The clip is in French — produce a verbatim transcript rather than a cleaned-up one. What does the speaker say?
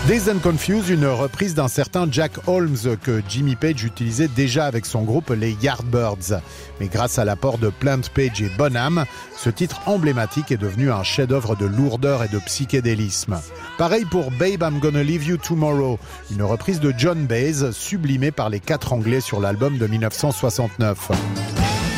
Dazed and Confused, une reprise d'un certain Jack Holmes que Jimmy Page utilisait déjà avec son groupe les Yardbirds. Mais grâce à l'apport de Plant Page et Bonham, ce titre emblématique est devenu un chef-d'œuvre de lourdeur et de psychédélisme. Pareil pour Babe, I'm Gonna Leave You Tomorrow, une reprise de John Baez sublimée par les quatre Anglais sur l'album de dix-neuf cent soixante-neuf.